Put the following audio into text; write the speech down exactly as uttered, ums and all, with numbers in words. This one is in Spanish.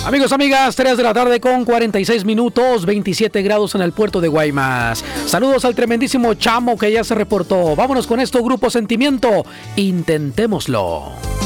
Amigos, amigas, tres de la tarde con cuarenta y seis minutos, veintisiete grados en el puerto de Guaymas. Saludos al tremendísimo Chamo que ya se reportó. Vámonos con esto, Grupo Sentimiento. Intentémoslo.